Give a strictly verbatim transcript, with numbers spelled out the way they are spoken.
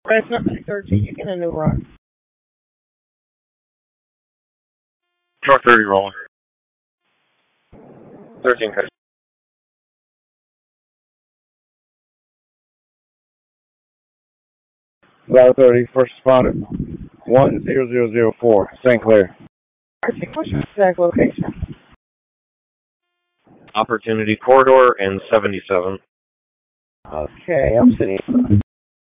Press number thirteen, you get a new run. Truck thirty rolling. thirteen cut. Bravo thirty, first spotted. one zero zero zero four, Saint Clair. What's your exact location? Opportunity Corridor and seventy-seven. Okay, I'm sitting.